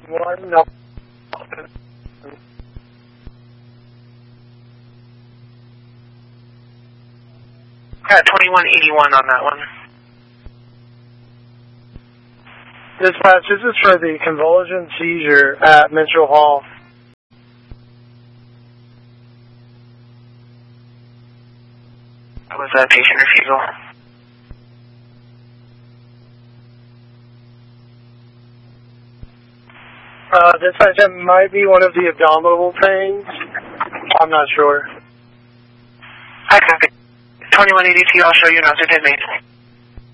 2181. No. Got 2181 on that one. Dispatch, this is for the convulsion seizure at Mitchell Hall. That was a patient refusal. Dispatch, that might be one of the abdominal pains. I'm not sure. I copy. 2182, I'll show you an observed inmate.